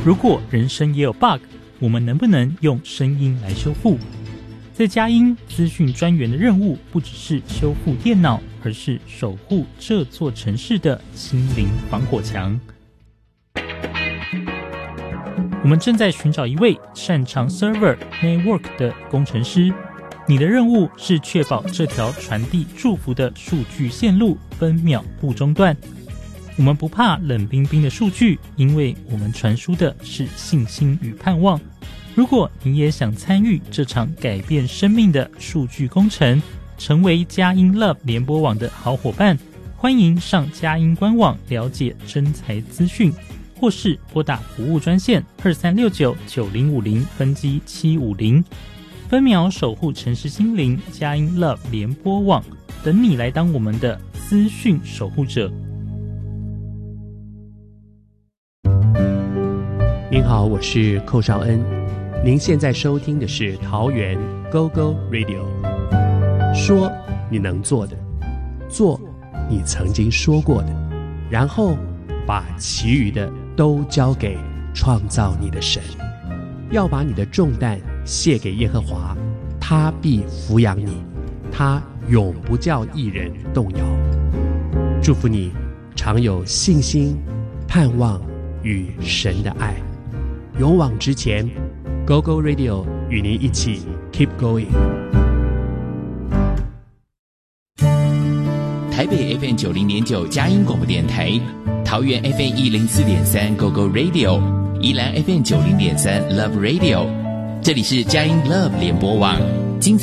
如果人生也有 bug， 我们能不能用声音来修复？在佳音资讯专员的任务不只是修复电脑，而是守护这座城市的心灵防火墙。我们正在寻找一位擅长 server network 的工程师，你的任务是确保这条传递祝福的数据线路分秒不中断。我们不怕冷冰冰的数据，因为我们传输的是信心与盼望。如果你也想参与这场改变生命的数据工程，成为佳音 Love 联播网的好伙伴，欢迎上佳音官网了解征才资讯，或是拨打服务专线23699050分机750，分秒守护城市心灵。佳音 Love 联播网等你来当我们的资讯守护者。 您好，我是寇绍恩，您现在收听的是桃园 GoGo Radio。 说你能做的，做你曾经说过的，然后把其余的都交给创造你的神。要把你的重担卸给耶和华，他必抚养你，他永不叫义人动摇。祝福你常有信心、盼望与神的爱，勇往直前。 GoGo Radio 与您一起 Keep Going。 台北 FM 90.9佳音广播电台，桃园 FM 104.3 GoGo Radio， 宜兰 FM 90.3 Love Radio， 这里是佳音 Love 联播网，